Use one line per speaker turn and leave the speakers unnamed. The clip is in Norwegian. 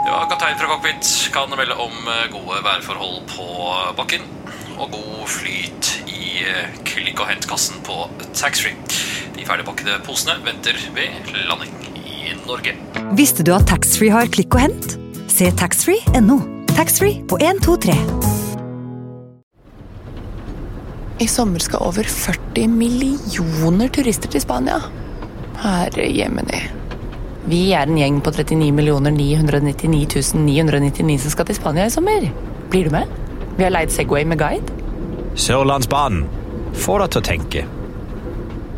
Ja, kaptein fra cockpit kan melde om gode værforhold på bakken og god flyt i klikk- og hentkassen på taxfree. De ferdigpakkede posene venter ved landing i Norge.
Visste du at taxfree har klikk og hent? Se taxfree.no. Taxfree på 1, 2, 3.
I sommer skal over 40 millioner turister til Spania. Herre jemini. Vi en gjeng på 39 999 999 som skal til Spania i sommer. Blir du med? Vi har leid Segway med guide.
Sørlandsbanen. Få deg til å tenke.